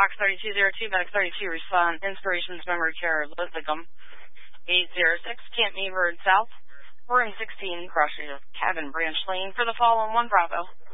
Box 3202, Medic 32, respond. Inspirations Memory Care, Lisbicum. 806, Camp Mead Road South. Room 16, Crossroads Cabin, Branch Lane, for the fall on 1 Bravo.